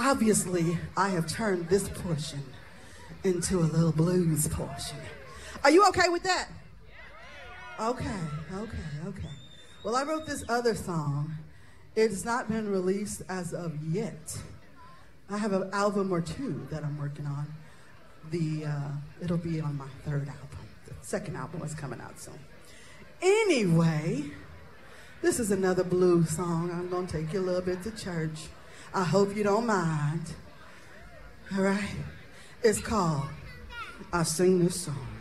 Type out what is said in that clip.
obviously, I have turned this portion into a little blues portion. Are you okay with that? Okay. Well, I wrote this other song. It has not been released as of yet. I have an album or two that I'm working on. It'll be on my third album. The second album is coming out soon. Anyway, this is another blues song. I'm going to take you a little bit to church. I hope you don't mind. All right? It's called I Sing This Song.